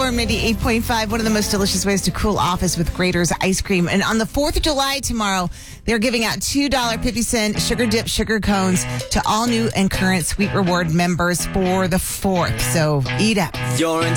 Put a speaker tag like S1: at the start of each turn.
S1: Storm 98.5, one of the most delicious ways to cool off is with Grater's ice cream. And on the 4th of July tomorrow, they're giving out $2.50 sugar dip sugar cones to all new and current Sweet Reward members for the 4th. So eat up.
S2: You're in